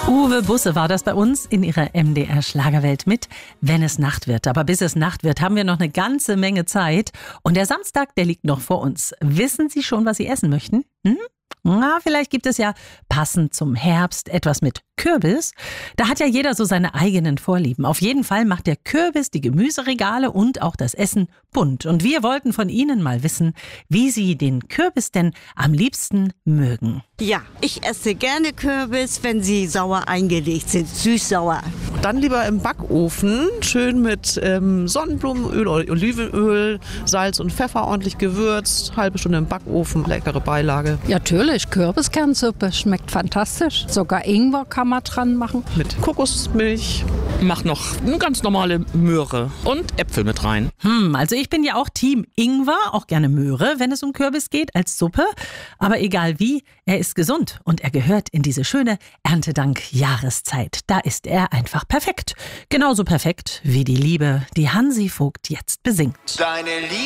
Uwe Busse war das bei uns in ihrer MDR-Schlagerwelt mit Wenn es Nacht wird. Aber bis es Nacht wird, haben wir noch eine ganze Menge Zeit. Und der Samstag, der liegt noch vor uns. Wissen Sie schon, was Sie essen möchten? Na, vielleicht gibt es ja passend zum Herbst etwas mit Kürbis. Da hat ja jeder so seine eigenen Vorlieben. Auf jeden Fall macht der Kürbis die Gemüseregale und auch das Essen bunt. Und wir wollten von Ihnen mal wissen, wie Sie den Kürbis denn am liebsten mögen. Ja, ich esse gerne Kürbis, wenn sie sauer eingelegt sind, süß-sauer. Dann lieber im Backofen, schön mit Sonnenblumenöl oder Olivenöl, Salz und Pfeffer ordentlich gewürzt, halbe Stunde im Backofen, leckere Beilage. Ja, natürlich, Kürbiskernsuppe schmeckt fantastisch. Sogar Ingwer kann man dran machen. Mit Kokosmilch. Mach noch eine ganz normale Möhre und Äpfel mit rein. Also ich bin ja auch Team Ingwer, auch gerne Möhre, wenn es um Kürbis geht, als Suppe. Aber egal wie, er ist gesund und er gehört in diese schöne Erntedank-Jahreszeit. Da ist er einfach perfekt. Genauso perfekt wie die Liebe, die Hansi Vogt jetzt besingt. Deine Liebe.